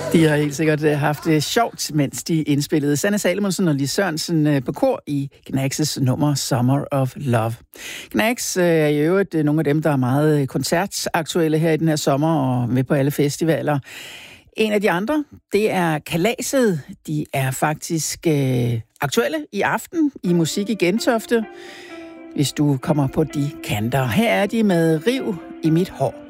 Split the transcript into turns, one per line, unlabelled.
De har helt sikkert haft det sjovt, mens de indspillede Sanne Salomonsen og Lis Sørensen på kor i Gnags' nummer Summer of Love. Gnags er i øvrigt nogle af dem, der er meget koncertaktuelle her i den her sommer og med på alle festivaler. En af de andre, det er Kalaset. De er faktisk aktuelle i aften i Musik i Gentofte, hvis du kommer på de kanter. Her er de med Riv i mit hår.